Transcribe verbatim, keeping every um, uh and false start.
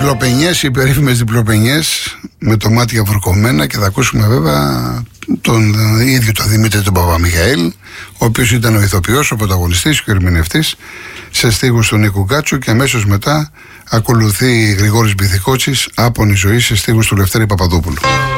διπλοπενιές, οι περίφημες διπλοπενιές με το μάτια βουρκωμένα, και θα ακούσουμε βέβαια τον ίδιο τον Δημήτρη τον Παπαμιχαήλ, ο οποίος ήταν ο ηθοποιός, ο πρωταγωνιστής και ο ερμηνευτής σε στίχους του Νίκου Γκάτσου, και αμέσως μετά ακολουθεί Γρηγόρης Μπιθικότσης, Άπονη ζωή, σε στίχους του Λευτέρη Παπαδόπουλου.